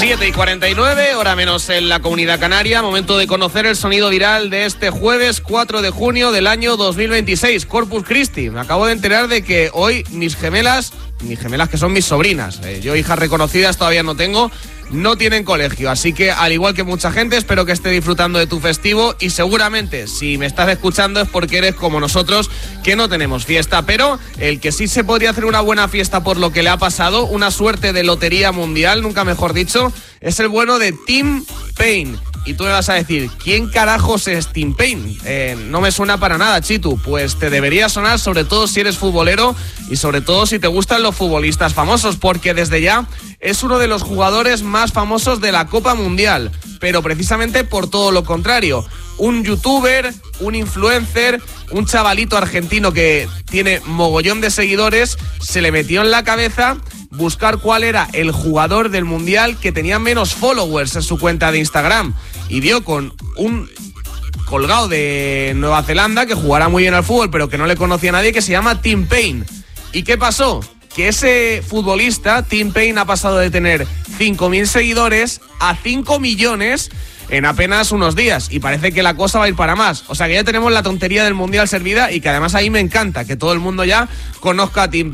7:49, hora menos en la Comunidad Canaria. Momento de conocer el sonido viral de este jueves 4 de junio del año 2026. Corpus Christi. Me acabo de enterar de que hoy mis gemelas que son mis sobrinas, yo hijas reconocidas todavía no tengo, no tienen colegio, así que al igual que mucha gente espero que esté disfrutando de tu festivo y seguramente si me estás escuchando es porque eres como nosotros que no tenemos fiesta, pero el que sí se podría hacer una buena fiesta por lo que le ha pasado, una suerte de lotería mundial, nunca mejor dicho, es el bueno de Tim Paine. Y tú me vas a decir, ¿quién carajos es Tim Paine? No me suena para nada, Chitu. Pues te debería sonar, sobre todo si eres futbolero y sobre todo si te gustan los futbolistas famosos, porque desde ya es uno de los jugadores más famosos de la Copa Mundial, pero precisamente por todo lo contrario. Un youtuber, un influencer, un chavalito argentino que tiene mogollón de seguidores, se le metió en la cabeza buscar cuál era el jugador del Mundial que tenía menos followers en su cuenta de Instagram. Y dio con un colgado de Nueva Zelanda que jugará muy bien al fútbol, pero que no le conocía a nadie, que se llama Tim Paine. ¿Y qué pasó? Que ese futbolista, Tim Paine, ha pasado de tener 5.000 seguidores a 5 millones en apenas unos días, y parece que la cosa va a ir para más. O sea que ya tenemos la tontería del Mundial servida y que además ahí me encanta que todo el mundo ya conozca a Tim Paine.